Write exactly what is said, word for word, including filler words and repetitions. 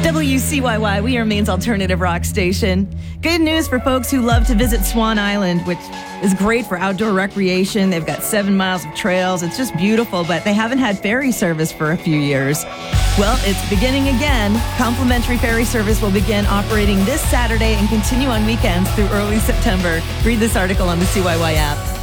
W C Y Y, we are Maine's alternative rock station. Good news for folks who love to visit Swan Island, which is great for outdoor recreation. They've got seven miles of trails. It's just beautiful, but they haven't had ferry service for a few years. Well, it's beginning again. Complimentary ferry service will begin operating this Saturday and continue on weekends through early September. Read this article on the C Y Y app.